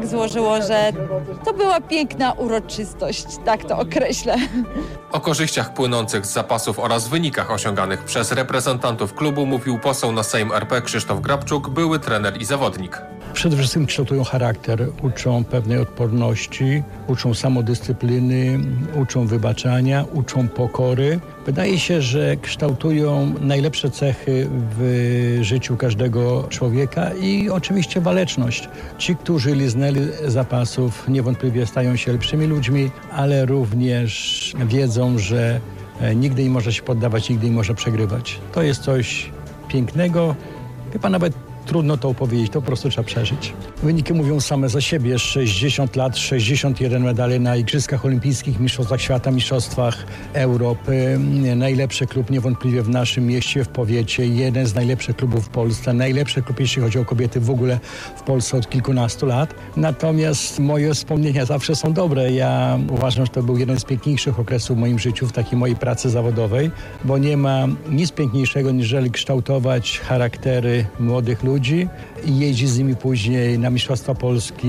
tak złożyło, że to była piękna uroczystość, tak to określę. O korzyściach płynących z zapasów oraz wynikach osiąganych przez reprezentantów klubu mówił poseł na Sejm RP Krzysztof Grabczuk, były trener i zawodnik. Przede wszystkim kształtują charakter, uczą pewnej odporności, uczą samodyscypliny, uczą wybaczania, uczą pokory. Wydaje się, że kształtują najlepsze cechy w życiu każdego człowieka i oczywiście waleczność. Ci, którzy liznęli zapasów, niewątpliwie stają się lepszymi ludźmi, ale również wiedzą, że nigdy nie można się poddawać, nigdy nie można przegrywać. To jest coś pięknego, chyba nawet trudno to opowiedzieć, to po prostu trzeba przeżyć. Wyniki mówią same za siebie. 60 lat, 61 medali na Igrzyskach Olimpijskich, Mistrzostwach Świata, Mistrzostwach Europy. Najlepszy klub niewątpliwie w naszym mieście, w powiecie. Jeden z najlepszych klubów w Polsce. Najlepszy klub, jeśli chodzi o kobiety w ogóle w Polsce od kilkunastu lat. Natomiast moje wspomnienia zawsze są dobre. Ja uważam, że to był jeden z piękniejszych okresów w moim życiu, w takiej mojej pracy zawodowej, bo nie ma nic piękniejszego, niżeli kształtować charaktery młodych ludzi i jeździć z nimi później na Mistrzostwa Polski,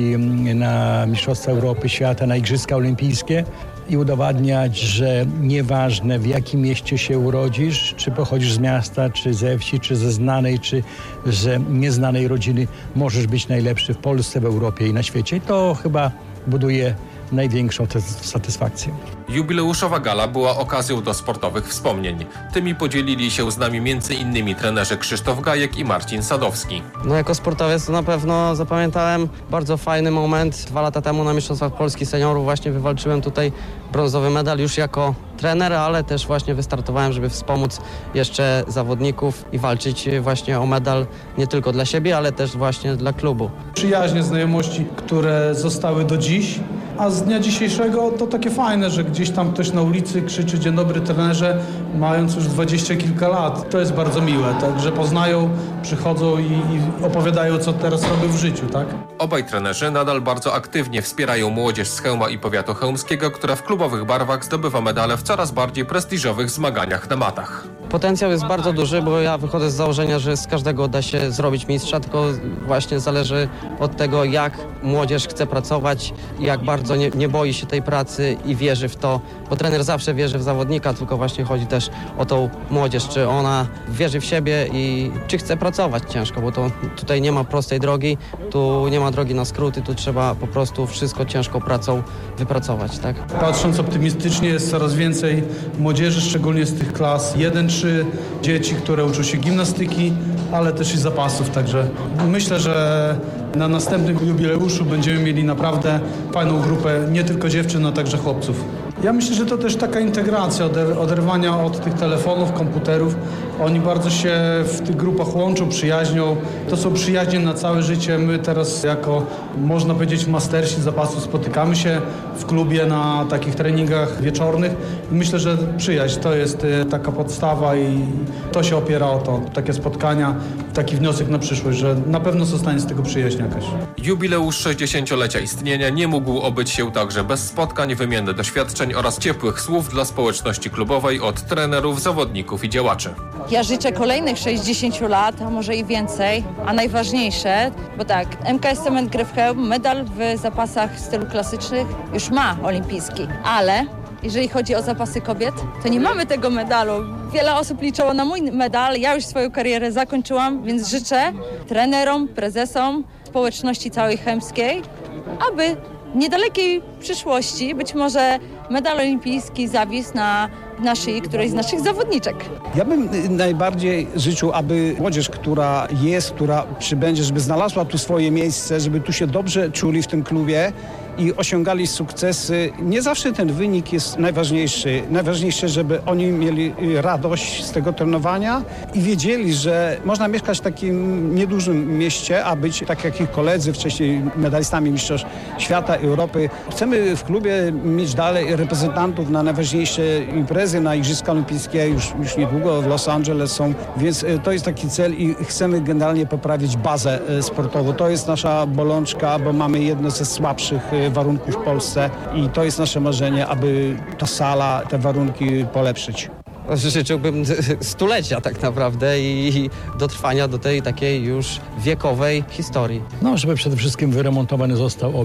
na Mistrzostwa Europy, Świata, na Igrzyska Olimpijskie i udowadniać, że nieważne w jakim mieście się urodzisz, czy pochodzisz z miasta, czy ze wsi, czy ze znanej, czy ze nieznanej rodziny, możesz być najlepszy w Polsce, w Europie i na świecie. I to chyba buduje największą satysfakcję. Jubileuszowa gala była okazją do sportowych wspomnień. Tymi podzielili się z nami m.in. trenerzy Krzysztof Gajek i Marcin Sadowski. Jako sportowiec to na pewno zapamiętałem bardzo fajny moment. 2 lata temu na Mistrzostwach Polski Seniorów właśnie wywalczyłem tutaj brązowy medal już jako trener, ale też właśnie wystartowałem, żeby wspomóc jeszcze zawodników i walczyć właśnie o medal nie tylko dla siebie, ale też właśnie dla klubu. Przyjaźnie, znajomości, które zostały do dziś, a z dnia dzisiejszego to takie fajne, że gdzieś tam ktoś na ulicy krzyczy dzień dobry trenerze, mając już 20 kilka lat. To jest bardzo miłe, tak, że poznają, przychodzą i opowiadają, co teraz robią w życiu, tak? Obaj trenerzy nadal bardzo aktywnie wspierają młodzież z Chełma i powiatu chełmskiego, która w klubowych barwach zdobywa medale w coraz bardziej prestiżowych zmaganiach na matach. Potencjał jest bardzo duży, bo ja wychodzę z założenia, że z każdego da się zrobić mistrza, tylko właśnie zależy od tego, jak młodzież chce pracować, jak bardzo nie boi się tej pracy i wierzy w to, bo trener zawsze wierzy w zawodnika, tylko właśnie chodzi też o tą młodzież, czy ona wierzy w siebie i czy chce pracować ciężko, bo to tutaj nie ma prostej drogi, tu nie ma drogi na skróty, tu trzeba po prostu wszystko ciężką pracą wypracować, tak? Patrząc optymistycznie, jest coraz więcej młodzieży, szczególnie z tych klas 1-3, dzieci, które uczą się gimnastyki, ale też i zapasów, także myślę, że na następnym jubileuszu będziemy mieli naprawdę fajną grupę, nie tylko dziewczyn, a także chłopców. Ja myślę, że to też taka integracja, oderwania od tych telefonów, komputerów. Oni bardzo się w tych grupach łączą, przyjaźnią. To są przyjaźnie na całe życie. My teraz jako, można powiedzieć, mastersi zapasów spotykamy się w klubie na takich treningach wieczornych. I myślę, że przyjaźń to jest taka podstawa i to się opiera o to. Takie spotkania, taki wniosek na przyszłość, że na pewno zostanie z tego przyjaźń jakaś. Jubileusz 60-lecia istnienia nie mógł obyć się także bez spotkań, wymiany doświadczeń oraz ciepłych słów dla społeczności klubowej od trenerów, zawodników i działaczy. Ja życzę kolejnych 60 lat, a może i więcej, a najważniejsze, bo tak, MKS Cement Gryfchełm medal w zapasach w stylu klasycznych już ma olimpijski, ale jeżeli chodzi o zapasy kobiet, to nie mamy tego medalu. Wiele osób liczyło na mój medal, ja już swoją karierę zakończyłam, więc życzę trenerom, prezesom, społeczności całej chełmskiej, aby w niedalekiej przyszłości być może medal olimpijski zawisł na szyi którejś z naszych zawodniczek. Ja bym najbardziej życzył, aby młodzież, która przybędzie, żeby znalazła tu swoje miejsce, żeby tu się dobrze czuli w tym klubie i osiągali sukcesy. Nie zawsze ten wynik jest najważniejszy. Najważniejsze, żeby oni mieli radość z tego trenowania i wiedzieli, że można mieszkać w takim niedużym mieście, a być tak jak ich koledzy, wcześniej medalistami mistrzostw świata, Europy. Chcemy w klubie mieć dalej reprezentantów na najważniejsze imprezy, na Igrzyska Olimpijskie już niedługo w Los Angeles są, więc to jest taki cel i chcemy generalnie poprawić bazę sportową. To jest nasza bolączka, bo mamy jedno ze słabszych warunków w Polsce i to jest nasze marzenie, aby ta sala, te warunki polepszyć. Życzyłbym stulecia tak naprawdę i dotrwania do tej takiej już wiekowej historii. No, żeby przede wszystkim wyremontowany został